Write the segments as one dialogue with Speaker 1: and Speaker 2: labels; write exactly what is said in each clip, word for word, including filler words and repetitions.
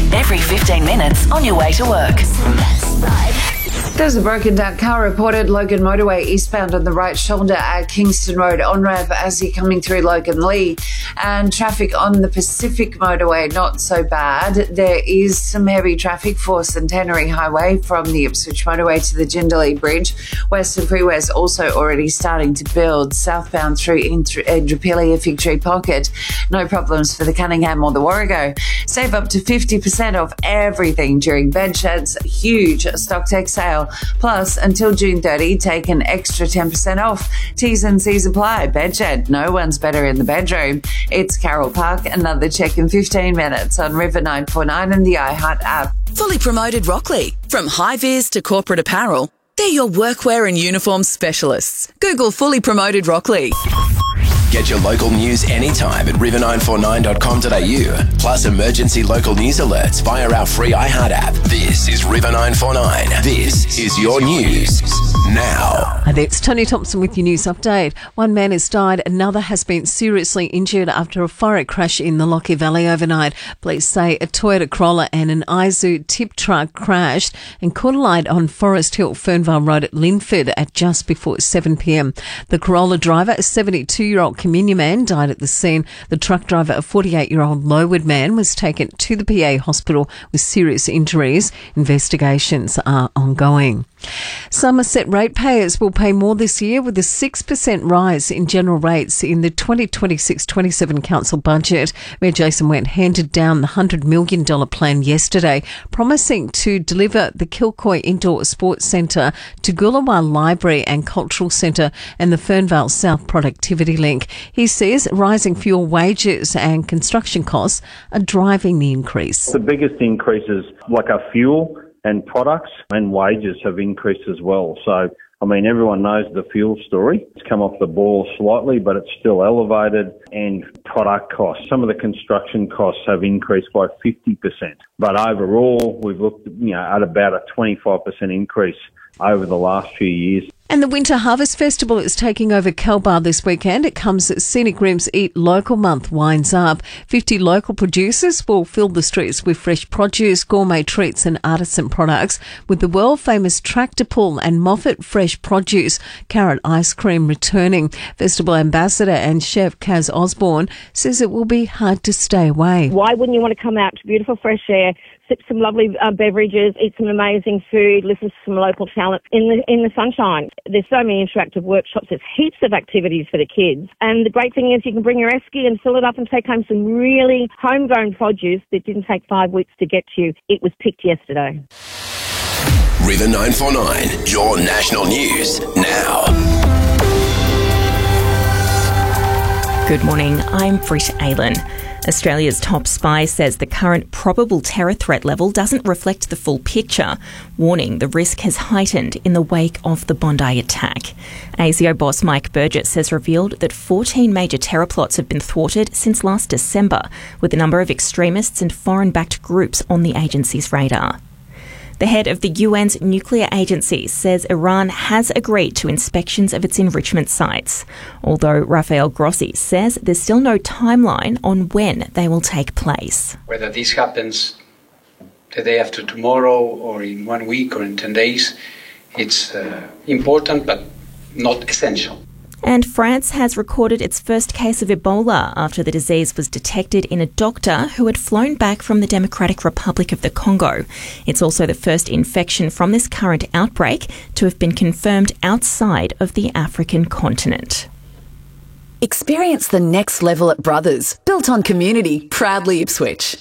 Speaker 1: every fifteen minutes on your way to work.
Speaker 2: There's a broken down car reported Logan Motorway eastbound on the right shoulder at Kingston Road on-ramp as you're coming through Logan Lee. And traffic on the Pacific Motorway, not so bad. There is some heavy traffic for Centenary Highway from the Ipswich Motorway to the Jindalee Bridge. Western Freeway is also already starting to build southbound through Indooroopilly, Fig Tree Pocket. No problems for the Cunningham or the Warrego. Save up to fifty percent off everything during Bedshed's huge Stocktech sale. Plus, until June thirtieth, take an extra ten percent off. T's and C's apply. Bedshed, no one's better in the bedroom. It's Carroll Park. Another check in fifteen minutes on River nine four nine and the iHeart app.
Speaker 1: Fully promoted Rockley. From high-vis to corporate apparel, they're your workwear and uniform specialists. Google Fully Promoted Rockley.
Speaker 3: Get your local news anytime at river nine four nine dot com dot a u. Plus emergency local news alerts via our free iHeart app. This is River nine four nine. This is your news now.
Speaker 4: And it's Tony Thompson with your news update. One man has died, another has been seriously injured after a fire crash in the Lockyer Valley overnight. Police say a Toyota Corolla and an Isuzu tip truck crashed and collided on Forest Hill, Fernvale Road at Linford at just before seven p m. The Corolla driver, a seventy-two-year-old Communia man, died at the scene. The truck driver, a forty-eight-year-old Lowood man, was taken to the P A hospital with serious injuries. Investigations are ongoing. Somerset ratepayers will pay more this year with a six percent rise in general rates in the twenty twenty-six twenty-seven council budget. Mayor Jason Wendt handed down the one hundred million dollars plan yesterday, promising to deliver the Kilcoy Indoor Sports Centre to Goolawah Library and Cultural Centre and the Fernvale South Productivity Link. He says rising fuel wages and construction costs are driving the increase.
Speaker 5: The biggest increases, like our fuel and products and wages, have increased as well. So, I mean, everyone knows the fuel story. It's come off the boil slightly, but it's still elevated. And product costs, some of the construction costs have increased by fifty percent. But overall, we've looked, you know, at about a twenty-five percent increase over the last few years.
Speaker 4: And the Winter Harvest Festival is taking over Kelbar this weekend. It comes as Scenic Rim's Eat Local Month winds up. fifty local producers will fill the streets with fresh produce, gourmet treats and artisan products, with the world-famous tractor pull and Moffat Fresh Produce carrot ice cream returning. Festival ambassador and chef Kaz Osborne says it will be hard to stay away.
Speaker 6: Why wouldn't you want to come out to beautiful fresh air, sip some lovely uh, beverages, eat some amazing food, listen to some local talent in the in the sunshine? There's so many interactive workshops. There's heaps of activities for the kids. And the great thing is you can bring your esky and fill it up and take home some really homegrown produce that didn't take five weeks to get to you. It was picked yesterday.
Speaker 3: River nine four nine, your national news now.
Speaker 7: Good morning, I'm Britt Aylan. Australia's top spy says the current probable terror threat level doesn't reflect the full picture, warning the risk has heightened in the wake of the Bondi attack. A S I O boss Mike Burgess has revealed that fourteen major terror plots have been thwarted since last December, with a number of extremists and foreign-backed groups on the agency's radar. The head of the U N's nuclear agency says Iran has agreed to inspections of its enrichment sites, although Rafael Grossi says there's still no timeline on when they will take place.
Speaker 8: Whether this happens the day after tomorrow or in one week or in ten days, it's uh, important but not essential.
Speaker 7: And France has recorded its first case of Ebola after the disease was detected in a doctor who had flown back from the Democratic Republic of the Congo. It's also the first infection from this current outbreak to have been confirmed outside of the African continent.
Speaker 1: Experience the next level at Brothers, built on community, proudly Ipswich.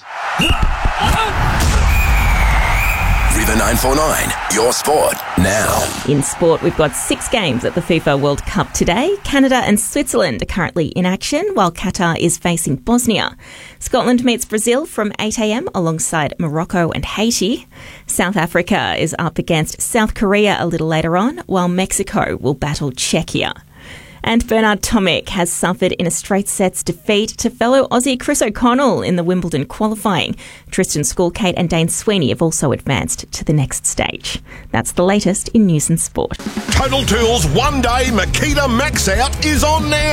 Speaker 3: River nine four nine, your sport now.
Speaker 7: In sport, we've got six games at the FIFA World Cup today. Canada and Switzerland are currently in action, while Qatar is facing Bosnia. Scotland meets Brazil from eight a m alongside Morocco and Haiti. South Africa is up against South Korea a little later on, while Mexico will battle Czechia. And Bernard Tomic has suffered in a straight sets defeat to fellow Aussie Chris O'Connell in the Wimbledon qualifying. Tristan Skulkate and Dane Sweeney have also advanced to the next stage. That's the latest in news and sport.
Speaker 9: Total Tools One Day Makita Max Out is on now.